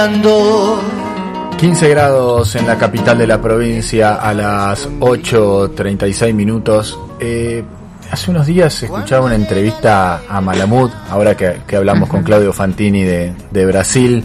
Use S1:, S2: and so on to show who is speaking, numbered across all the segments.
S1: 15 grados en la capital de la provincia a las 8:36 minutos. Hace unos días escuchaba una entrevista a Malamud, ahora que hablamos con Claudio Fantini de Brasil.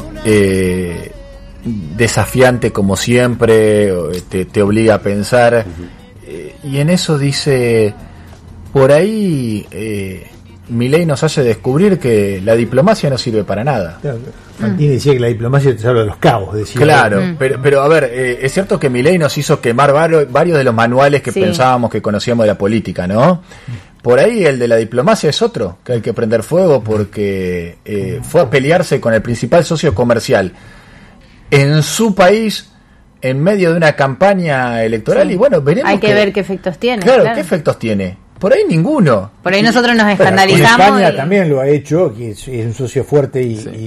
S1: Desafiante como siempre, te obliga a pensar. Y en eso dice, por ahí Milei nos hace descubrir que la diplomacia no sirve para nada.
S2: Claro, Fantini decía que la diplomacia te habla de los cabos, decía.
S1: Claro, pero a ver, es cierto que Milei nos hizo quemar varios de los manuales que pensábamos que conocíamos de la política, ¿no? Por ahí el de la diplomacia es otro, que hay que prender fuego porque fue a pelearse con el principal socio comercial en su país en medio de una campaña electoral y bueno, veremos.
S3: Hay que ver qué efectos tiene.
S1: Claro, ¿qué efectos tiene? Por ahí ninguno.
S3: Por ahí nosotros nos escandalizamos.
S2: En España también lo ha hecho, que es un socio fuerte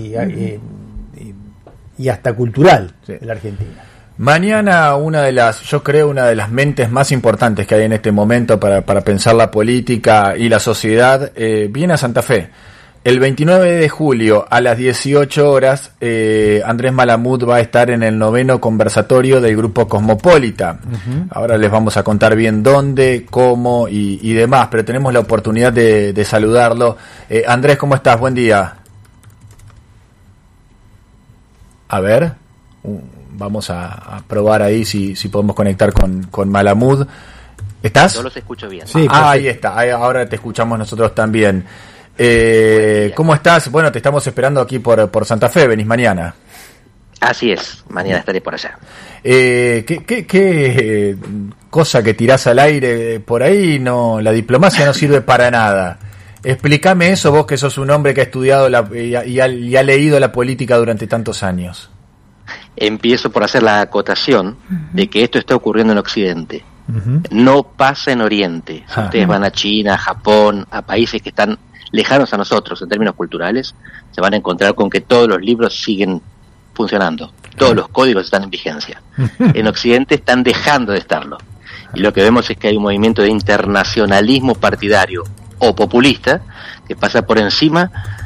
S2: y hasta cultural de la Argentina.
S1: Mañana una de las mentes más importantes que hay en este momento para pensar la política y la sociedad viene a Santa Fe. El 29 de julio a las 18 horas Andrés Malamud va a estar en el 9º conversatorio del Grupo Cosmopolita. Ahora les vamos a contar bien dónde, cómo y demás, pero tenemos la oportunidad de saludarlo. Andrés, ¿cómo estás? Buen día. A ver, vamos a probar ahí si podemos conectar con Malamud. ¿Estás?
S4: Yo los escucho bien.
S1: Sí, ahí está, ahora te escuchamos nosotros también. ¿Cómo estás? Bueno, te estamos esperando aquí por Santa Fe, venís mañana.
S4: Así es, mañana estaré por allá.
S1: ¿Qué cosa que tirás al aire por ahí? No, la diplomacia no sirve para nada. Explícame eso, vos que sos un hombre que ha estudiado y ha leído la política durante tantos años.
S4: Empiezo por hacer la acotación de que esto está ocurriendo en Occidente. No pasa en Oriente. Si ustedes van a China, a Japón, a países que están lejanos a nosotros en términos culturales, se van a encontrar con que todos los libros siguen funcionando, todos los códigos están en vigencia. En Occidente están dejando de estarlo, y lo que vemos es que hay un movimiento de internacionalismo partidario o populista que pasa por encima